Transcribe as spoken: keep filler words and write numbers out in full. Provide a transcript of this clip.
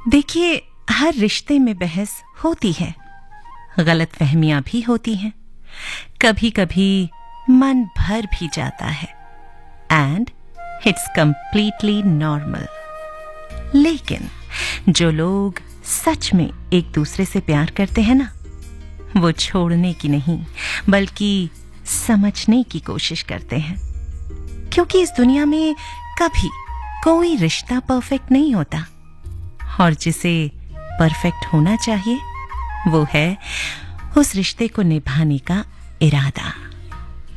देखिए, हर रिश्ते में बहस होती है, गलतफहमियां भी होती हैं, कभी कभी मन भर भी जाता है, एंड इट्स कंप्लीटली नॉर्मल। लेकिन जो लोग सच में एक दूसरे से प्यार करते हैं ना, वो छोड़ने की नहीं बल्कि समझने की कोशिश करते हैं, क्योंकि इस दुनिया में कभी कोई रिश्ता परफेक्ट नहीं होता, और जिसे परफेक्ट होना चाहिए वो है उस रिश्ते को निभाने का इरादा।